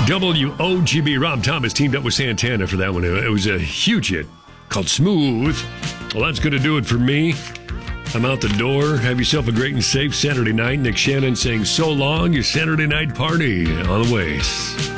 WOGB. Rob Thomas teamed up with Santana for that one. It was a huge hit called Smooth. Well, that's going to do it for me. I'm out the door. Have yourself a great and safe Saturday night. Nick Shannon saying so long, your Saturday night party on the way.